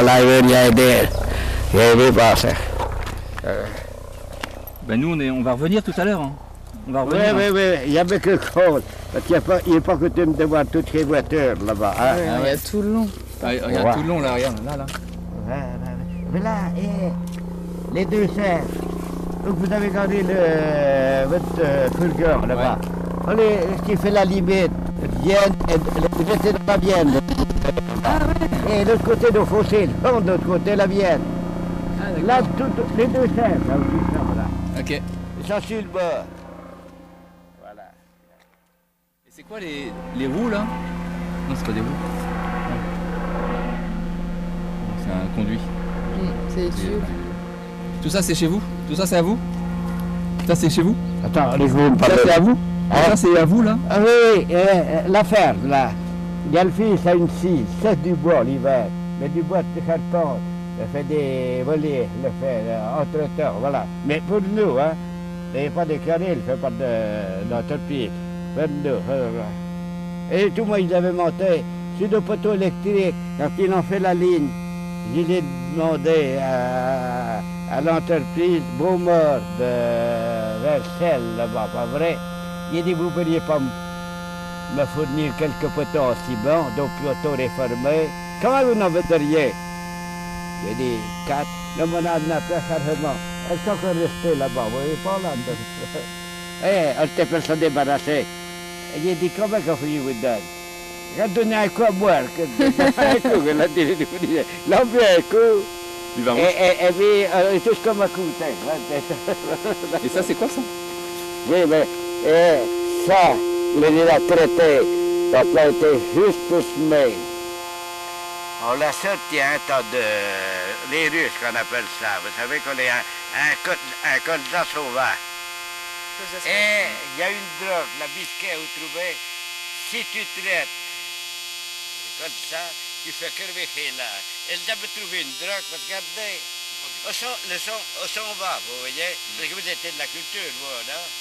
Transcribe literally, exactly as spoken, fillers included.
Là, il veut y aider. Il veut passer. Euh. Ben nous, on, est, on va revenir tout à l'heure. Hein. On va Oui, revenir. oui, oui, il y avait quelque chose. Parce qu'il n'est pas, pas coutume de voir toutes les voitures là-bas. Hein? Ouais, il y a tout le long. Ah, regarde Ouais. tout le long là, regarde, là, là. Ouais, ouais, ouais. Mais là, eh, les deux serres. Donc vous avez gardé le, votre euh, fulgure là-bas. Ouais. Allez, ce qui fait la limite, Vienne, vous êtes dans la Vienne. Ah ouais. Et de l'autre côté, le fossé, non, de l'autre côté, la Vienne. Ah, d'accord. Là, tout, les deux serres, là aussi, ça, voilà. Ok. Et Et ça, sur le bas. Voilà. c'est quoi les, les roues là? Non, c'est pas des roues. Non. C'est un conduit. Mmh, c'est C'est- sûr. Tout ça, c'est chez vous? Tout ça, c'est à vous? Ça, c'est chez vous? Attends, laisse-moi me Ça, parler. c'est à vous? Ah. Ça, c'est à vous là? Ah oui, oui, euh, euh, la ferme, là. Il y a le fils à une scie, c'est du bois l'hiver, mais du bois de carton. Il fait des volets, il le fait euh, entre-temps, voilà. Mais pour nous, hein, il n'est pas déclaré, il ne fait pas de- d'entreprise. Pour nous, voilà. Et tout moi, ils avaient monté sur le poteau électrique, quand ils ont fait la ligne. Je l'ai demandé à, à l'entreprise Beaumort de Versailles, là-bas, pas vrai? Il a dit, vous ne pourriez pas me me fournir quelques poteaux en ciment, donc poteaux réformés. Comment vous n'en voudriez? J'ai dit, quatre. Le monade n'a pas carrément. Elles sont encore restées là-bas, vous voyez pas là? Eh, elle était pour s'en débarrasser. Et j'ai dit, comment que je vous donne? J'ai donné un coup à boire. que- Un coup, elle a dit, l'on fait un coup. Du vin Et, rouge. et, et puis, euh, juste comme un coup de tête. Et ça, c'est quoi ça? Oui, mais eh, ça, les retraités, ça a planté juste pour semer. On l'a sorti un tas de... les Russes qu'on appelle ça. Vous savez qu'on est un, un, col- un colza sauvage. Et il y a une drogue, la bisquette, vous trouvez, si tu traites comme ça, tu fais crever là. Elle a trouvé une drogue, parce que regardez, au son, le son, au son va, vous voyez, parce que vous êtes de la culture, vous, non?